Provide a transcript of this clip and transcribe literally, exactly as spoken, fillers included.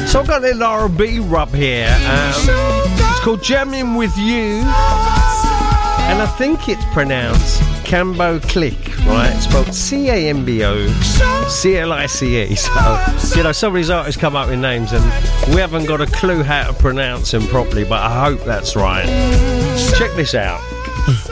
So I've got a little R and B rub here. Um, it's called Jamming With You. And I think it's pronounced Cambo Click, right? It's spelled C A M B O C L I C E. So, you know, some of these artists come up with names and we haven't got a clue how to pronounce them properly, but I hope that's right. Check this out.